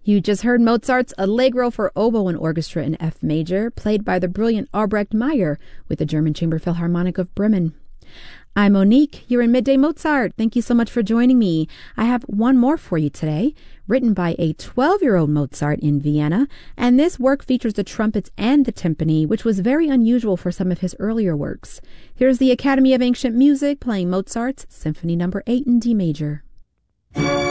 You just heard Mozart's Allegro for oboe and orchestra in F major, played by the brilliant Albrecht Meyer with the German Chamber Philharmonic of Bremen. I'm Monique. You're in Midday Mozart. Thank you so much for joining me. I have one more for you today, written by a 12-year-old Mozart in Vienna, and this work features the trumpets and the timpani, which was very unusual for some of his earlier works. Here's the Academy of Ancient Music playing Mozart's Symphony No. 8 in D major.